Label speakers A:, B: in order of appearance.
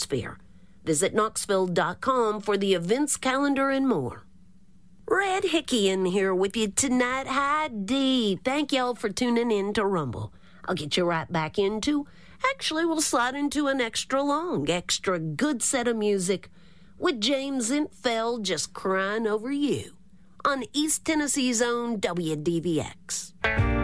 A: atmosphere. Visit Knoxville.com for the events calendar and more. Red Hickey in here with you tonight. Hi, Dee. Thank y'all for tuning in to Rumble. I'll get you right back into, actually, we'll slide into an extra long, extra good set of music with James Entfeld just crying over you on East Tennessee's own WDVX.